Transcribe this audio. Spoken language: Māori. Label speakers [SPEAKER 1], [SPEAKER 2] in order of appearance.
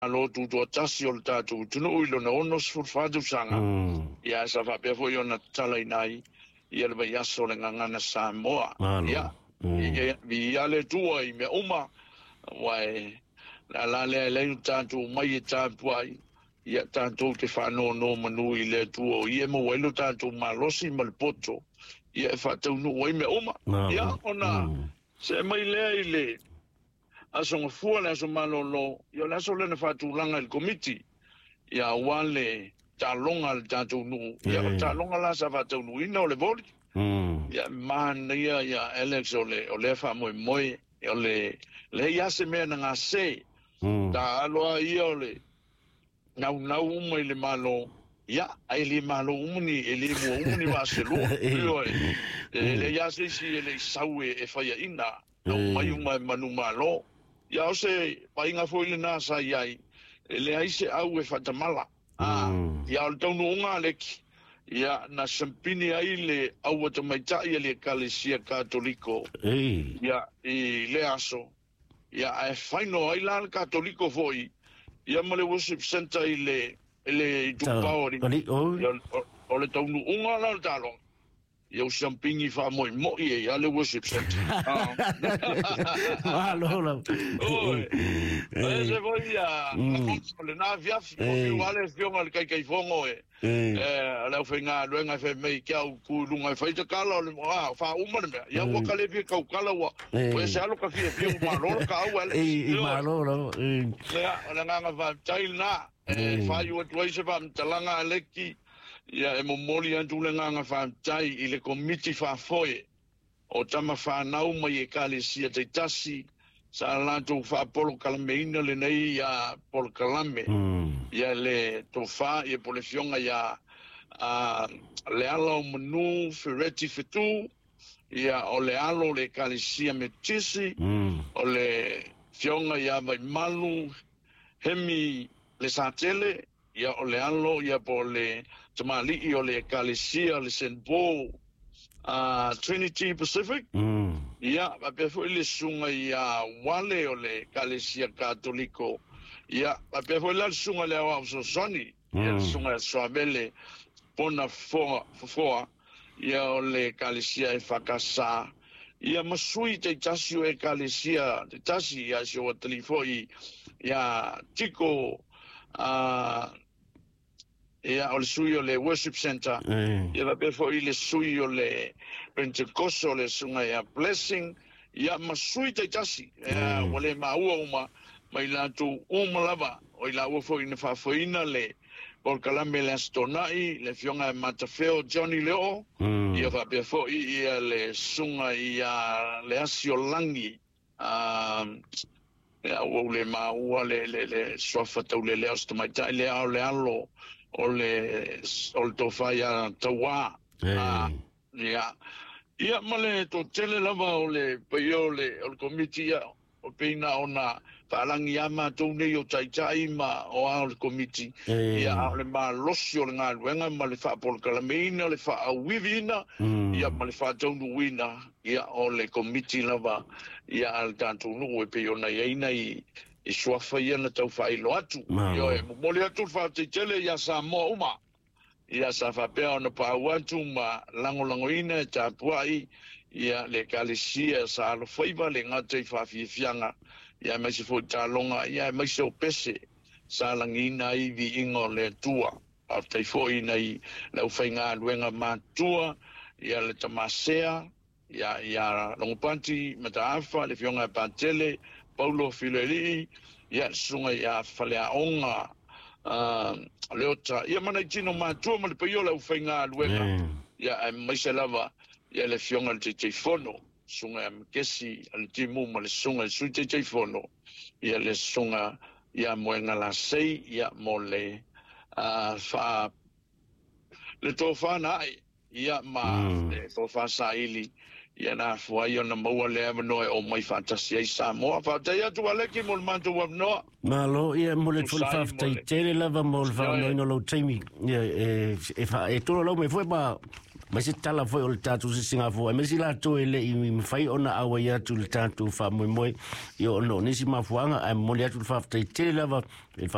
[SPEAKER 1] alo tu to tasi o tatu tunu ilo na onos furfadu sanga ia sa fa pe foi ona tala nai ia le ia so le ngana Samoa ia ia le tua I me uma wai la le tatu mai tatu ai ia tatu te fa no manu I le tua ia mo welo tatu malosi malpoto ia fa tu no wai me uma ia ona se mai le asong fua le so malolo yo la so le na fatulanga il committee ya wale talonga al tatu nu ya talonga la sa fatu nu ino le voli ya man ya Alex ole fa moi yo le ya se me na se ta alo io le na mai le malo ya ai le malo umni ele mo umni va se lo le ya se si le saue e fa ya ina no mai manu malo ya o se painga foi le nasa iai le ai se au e fatamala ya o tonu unga leki ya na sampini ai le au te maita ia le kalesia katoliko ya I le aso ya ai faino ai la katoliko foi ya mo le worship center I le tupaori ya o le tonu unga la talong eu champingi fa moi e ale worship center
[SPEAKER 2] lo
[SPEAKER 1] se voia le na via wale fiong al kai fongo ala fenga luenga fe me kia ku lunga fa te kala le fa uma me ya wa kale fi ka kala wa o se alo ka fi ma lo ka wa
[SPEAKER 2] ma lo
[SPEAKER 1] ya nga va tailna fa yu wa se va talanga leki ia e momoli antu le nganga whantai I le komiti whafoe o tama whanau mai e kalesia te tasi sa lantou whapolo kalameina le nei ia polo kalame ia le tofa ia pole fionga ia le ala o manu fereti fetu ia o le alo le kalesia me tisi o le fionga ia mai malu hemi le satele ia o le alo ia po le tamali o le kalesia le St. Paul Trinity Pacific ia pe foi le sunga ia wale o le kalesia katoliko ia pe foi la sunga le wa so soni ia sunga swabele pona foa ia o le kalesia e fakasa ia masui te tasi o e kalesia te tasi ia so o telefoi ia tiko ia o le sui o le worship center ia la pe foi le sui o le Pentecostal le sunga ia blessing ia masui te tasi wale maua uma mai la tu lava o la ua foi na fafoina le por kalame le astonai le fionga matafeo Johnny Leo ia fa pe foi ia le sunga ia le asiolangi ia o le maua le sofa tau le astomai le alo o le tofaya tawa ia male to tele lava o le peio o committee o peina ona falangi ama to nei o tai ma o al committee ia le ma losio le ngaluenga ma le fa por kalameina le fa awivina ia ma le fa tonu wina ia o le committee lava ia al tanto no e peio na ina I swafa ia na tau whailo atu. Io e moli atu whaate tele ia sa mo uma. Ia sa whapea ona pāu atu ma lango ina e tāpuai ia le kalesia sa alo whaiva le ngata I whawhiwhianga. Ia mai se fwoi tālonga, ia mai se o pese sa langina I vi ingo le tua. Au tai fwoi nei lau whainga luenga mātua, ia le tamasea, ia longopanti mataafa le fionga pātele, Paulo Fileli ia sunga ia falea onga leota ia mana tino matua ma le paiola ufainga luenga ia mai se lava ia le fionga te fono sunga kesi al timu ma le sunga su te fono ia le sunga ia moenga la sei ia mo le fa le tofa na ia ma le tofa saili ia na fuai ona maua le avanoe o mai fantasi ai Samoa fatai atu aleki mo le mantu wavanoa
[SPEAKER 2] malo ia mo le fulfaftai tele lava mo le whanoino lo taimi ia e tolo lau me fue ba mai se tala foi o le tatu se Singapore me si la to ele I fai ona awa ia tu le tatu fa moi moi io no nisi mafuanga ai mo le atu fulfaftai tele lava